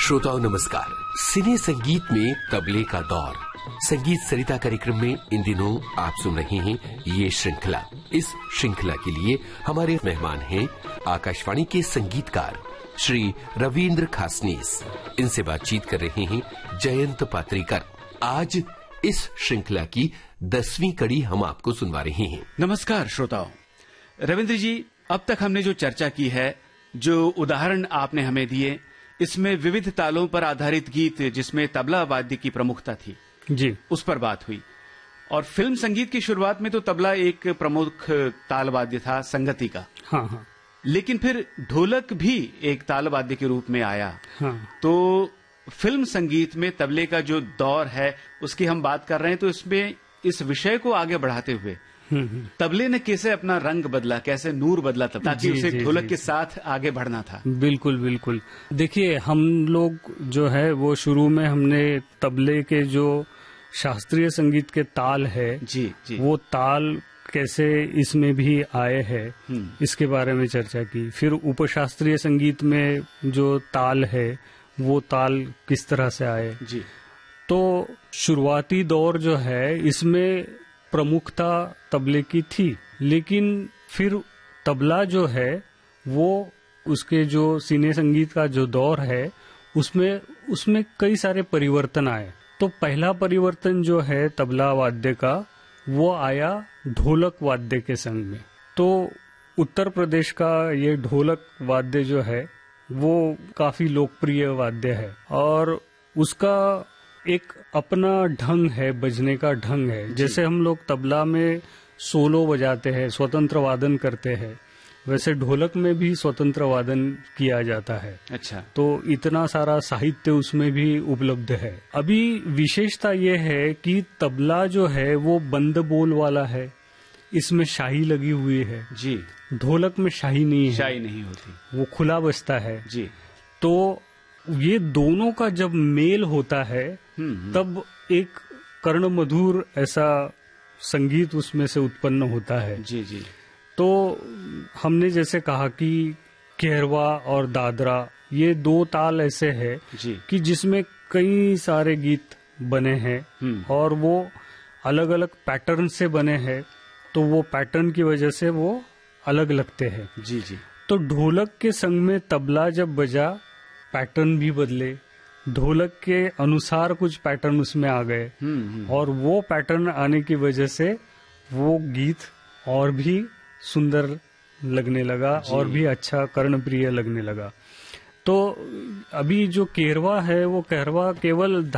श्रोताओं नमस्कार। सिने संगीत में तबले का दौर संगीत सरिता कार्यक्रम में इन दिनों आप सुन रहे हैं ये श्रृंखला। इस श्रृंखला के लिए हमारे मेहमान हैं आकाशवाणी के संगीतकार श्री रविंद्र खासनीस। इनसे बातचीत कर रहे हैं जयंत पात्रीकर। आज इस श्रृंखला की 10वीं कड़ी हम आपको सुनवा रहे हैं। नमस्कार श्रोताओं। रविंद्र जी, अब तक हमने जो चर्चा की है, जो उदाहरण आपने हमें दिए, इसमें विविध तालों पर आधारित गीत जिसमें तबला वाद्य की प्रमुखता थी जी, उस पर बात हुई। और फिल्म संगीत की शुरुआत में तो तबला एक प्रमुख ताल वाद्य था संगति का। हाँ। लेकिन फिर ढोलक भी एक ताल वाद्य के रूप में आया। हाँ। तो फिल्म संगीत में तबले का जो दौर है उसकी हम बात कर रहे हैं। तो इसमें इस विषय को आगे बढ़ाते हुए तबले ने कैसे अपना रंग बदला, कैसे नूर बदला तब, ताकि उसे ढोलक के साथ आगे बढ़ना था। बिल्कुल बिल्कुल। देखिए, हम लोग जो है वो शुरू में हमने तबले के जो शास्त्रीय संगीत के ताल है जी, वो ताल कैसे इसमें भी आए हैं इसके बारे में चर्चा की। फिर उपशास्त्रीय संगीत में जो ताल है वो ताल किस तरह से आए जी। तो शुरुआती दौर जो है इसमें प्रमुखता तबले की थी, लेकिन फिर तबला जो है वो उसके जो सिने संगीत का जो दौर है उसमें कई सारे परिवर्तन आए। तो पहला परिवर्तन जो है तबला वाद्य का वो आया ढोलक वाद्य के संग में। तो उत्तर प्रदेश का ये ढोलक वाद्य जो है वो काफी लोकप्रिय वाद्य है और उसका एक अपना ढंग है, बजने का ढंग है। जैसे हम लोग तबला में सोलो बजाते हैं, स्वतंत्र वादन करते हैं, वैसे ढोलक में भी स्वतंत्र वादन किया जाता है। अच्छा। तो इतना सारा साहित्य उसमें भी उपलब्ध है। अभी विशेषता ये है कि तबला जो है वो बंद बोल वाला है, इसमें शाही लगी हुई है जी। ढोलक में शाही नहीं है, शाही नहीं होती, वो खुला बजता है जी। तो ये दोनों का जब मेल होता है तब एक कर्ण मधुर ऐसा संगीत उसमें से उत्पन्न होता है जी जी। तो हमने जैसे कहा कि केरवा और दादरा ये दो ताल ऐसे है कि जिसमें कई सारे गीत बने हैं और वो अलग अलग पैटर्न से बने हैं। तो वो पैटर्न की वजह से वो अलग लगते हैं जी जी। तो ढोलक के संग में तबला जब बजा, पैटर्न भी बदले, ढोलक के अनुसार कुछ पैटर्न उसमें आ गए और वो पैटर्न आने की वजह से वो गीत और भी सुंदर लगने लगा और भी अच्छा कर्णप्रिय लगने लगा। तो अभी जो केरवा है वो केरवा केवल